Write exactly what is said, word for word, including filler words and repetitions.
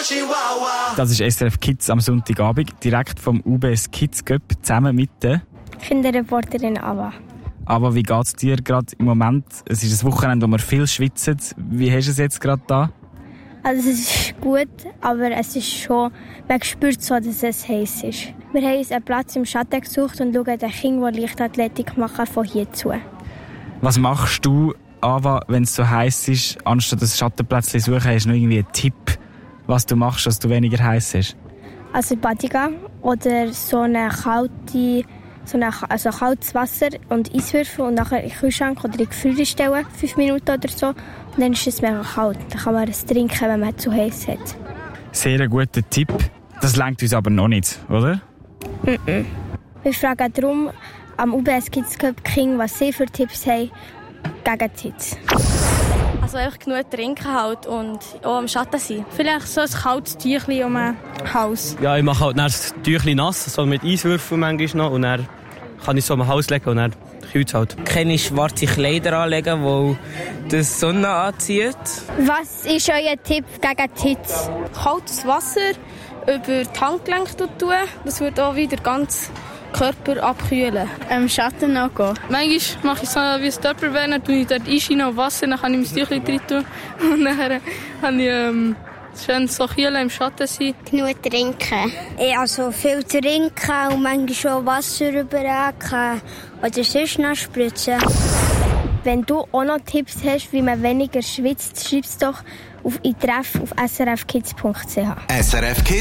Das ist S R F Kids am Sonntagabend, direkt vom U B S Kids Cup, zusammen mit der Kinderreporterin Ava. Aber wie geht es dir gerade im Moment? Es ist ein Wochenende, wo wir viel schwitzen. Wie hast du es jetzt gerade da? Also es ist gut, aber es ist schon, man spürt so, dass es heiß ist. Wir haben uns einen Platz im Schatten gesucht und schauen den Kindern, die Leichtathletik machen, von hier zu. Was machst du, Ava, wenn es so heiß ist, anstatt das Schattenplätzchen zu suchen? Hast du noch irgendwie einen Tipp, was du machst, dass du weniger heiß ist? Also Badi gehen oder so eine kalte, so eine, also kaltes Wasser und Eiswürfel und nachher in den Kühlschrank oder in die Gefriere stellen, fünf Minuten oder so. Und dann ist es mega kalt. Dann kann man es trinken, wenn man zu heiß hat. Sehr ein guter Tipp. Das lenkt uns aber noch nicht, oder? Mm-mm. Wir fragen darum am U B S Kids Cup King, was sie für Tipps haben gegen die Hitze. Also einfach genug trinken halt und auch am Schatten sein. Vielleicht so ein kaltes Tüchlein um den Hals. Ja, ich mache halt dann das Tüchlein nass, so mit Eiswürfeln manchmal noch. Und dann kann ich so um den Hals legen und dann kühlt es halt. Keine schwarze Kleider anlegen, die die Sonne anzieht. Was ist euer Tipp gegen die Hitze? Kaltes Wasser über die Handgelenke tun. Das wird auch wieder ganz Körper abkühlen. Im Schatten noch gehen. Manchmal mache ich so wie ein Töpferwehr, dann tue ich dort Einschienen auf Wasser, dann kann ich mein Tüchlein drin tun. Und dann kann ich ähm, schön so kühlen im Schatten sein. Genug trinken. Ja, also viel trinken und manchmal schon Wasser überregen oder sonst noch spritzen. Wenn du auch noch Tipps hast, wie man weniger schwitzt, schreib es doch auf in Treff auf s r f kids punkt c h. S R F Kids